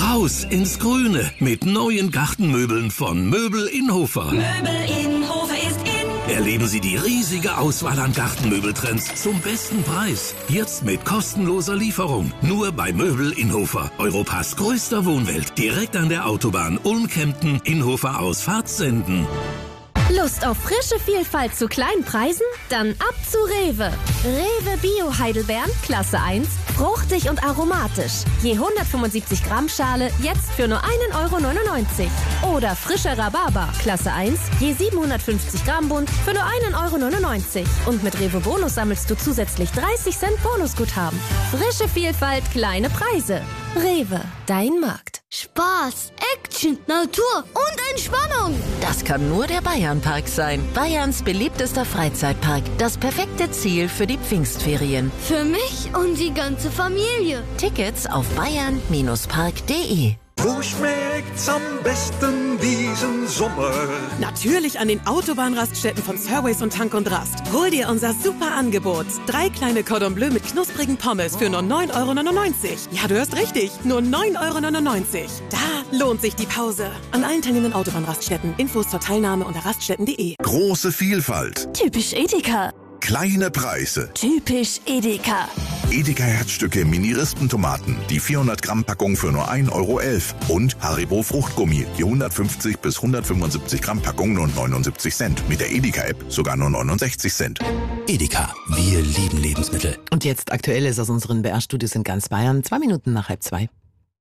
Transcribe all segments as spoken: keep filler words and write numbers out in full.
Raus ins Grüne mit neuen Gartenmöbeln von Möbel Inhofer. Möbel Inhofer ist in. Erleben Sie die riesige Auswahl an Gartenmöbeltrends zum besten Preis. Jetzt mit kostenloser Lieferung. Nur bei Möbel Inhofer. Europas größter Wohnwelt. Direkt an der Autobahn Ulm-Kempten, Inhofer Ausfahrt Senden. Lust auf frische Vielfalt zu kleinen Preisen? Dann ab zu Rewe. Rewe Bio Heidelbeeren, Klasse eins, fruchtig und aromatisch. Je hundertfünfundsiebzig Gramm Schale, jetzt für nur einen Euro neunundneunzig. Oder frischer Rhabarber, Klasse eins, je siebenhundertfünfzig Gramm Bund, für nur einen Euro neunundneunzig. Und mit Rewe Bonus sammelst du zusätzlich dreißig Cent Bonusguthaben. Frische Vielfalt, kleine Preise. Rewe, dein Markt. Spaß, Action, Natur und Entspannung. Das kann nur der Bayernpark sein. Bayerns beliebtester Freizeitpark. Das perfekte Ziel für die Pfingstferien. Für mich und die ganze Familie. Tickets auf bayern Park punkt de. Wo schmeckt's am besten diesen Sommer? Natürlich an den Autobahnraststätten von Surways und Tank und Rast. Hol dir unser super Angebot. Drei kleine Cordon Bleu mit knusprigen Pommes für nur neun Euro neunundneunzig. Ja, du hörst richtig. Nur neun Euro neunundneunzig. Da lohnt sich die Pause. An allen teilnehmenden Autobahnraststätten. Infos zur Teilnahme unter raststätten punkt de. Große Vielfalt. Typisch Edeka. Kleine Preise. Typisch Edeka. Edeka Herzstücke Mini-Rispentomaten. Die vierhundert Gramm Packung für nur ein Euro elf. Und Haribo Fruchtgummi. Die hundertfünfzig bis hundertfünfundsiebzig Gramm Packung nur neunundsiebzig Cent. Mit der Edeka-App sogar nur neunundsechzig Cent. Edeka. Wir lieben Lebensmittel. Und jetzt Aktuelles aus unseren B R-Studios in ganz Bayern. Zwei Minuten nach halb zwei.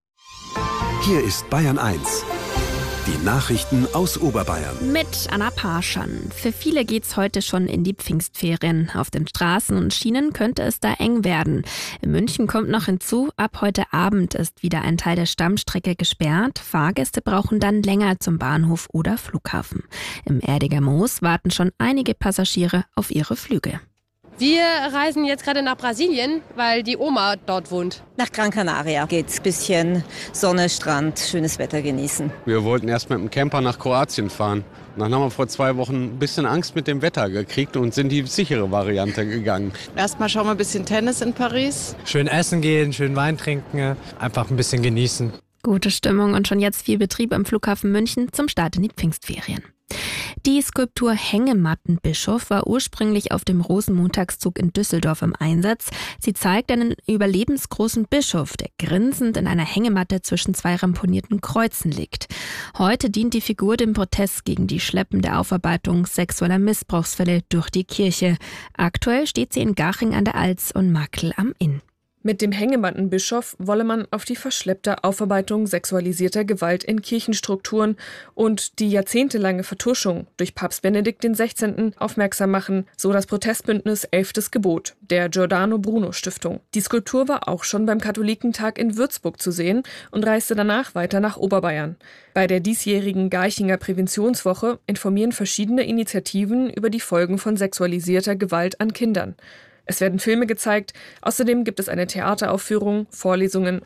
Hier ist Bayern eins. Die Nachrichten aus Oberbayern. Mit Anna Parschan. Für viele geht's heute schon in die Pfingstferien. Auf den Straßen und Schienen könnte es da eng werden. In München kommt noch hinzu, ab heute Abend ist wieder ein Teil der Stammstrecke gesperrt. Fahrgäste brauchen dann länger zum Bahnhof oder Flughafen. Im Erdiger Moos warten schon einige Passagiere auf ihre Flüge. Wir reisen jetzt gerade nach Brasilien, weil die Oma dort wohnt. Nach Gran Canaria geht's. Bisschen Sonne, Strand, schönes Wetter genießen. Wir wollten erst mit dem Camper nach Kroatien fahren. Dann haben wir vor zwei Wochen ein bisschen Angst mit dem Wetter gekriegt und sind die sichere Variante gegangen. Erstmal schauen wir ein bisschen Tennis in Paris. Schön essen gehen, schön Wein trinken, einfach ein bisschen genießen. Gute Stimmung und schon jetzt viel Betrieb am Flughafen München zum Start in die Pfingstferien. Die Skulptur Hängemattenbischof war ursprünglich auf dem Rosenmontagszug in Düsseldorf im Einsatz. Sie zeigt einen überlebensgroßen Bischof, der grinsend in einer Hängematte zwischen zwei ramponierten Kreuzen liegt. Heute dient die Figur dem Protest gegen die schleppende Aufarbeitung sexueller Missbrauchsfälle durch die Kirche. Aktuell steht sie in Garching an der Alz und Markl am Inn. Mit dem Hängemattenbischof wolle man auf die verschleppte Aufarbeitung sexualisierter Gewalt in Kirchenstrukturen und die jahrzehntelange Vertuschung durch Papst Benedikt der Sechzehnte aufmerksam machen, so das Protestbündnis Elftes Gebot der Giordano Bruno Stiftung. Die Skulptur war auch schon beim Katholikentag in Würzburg zu sehen und reiste danach weiter nach Oberbayern. Bei der diesjährigen Garchinger Präventionswoche informieren verschiedene Initiativen über die Folgen von sexualisierter Gewalt an Kindern. Es werden Filme gezeigt, außerdem gibt es eine Theateraufführung, Vorlesungen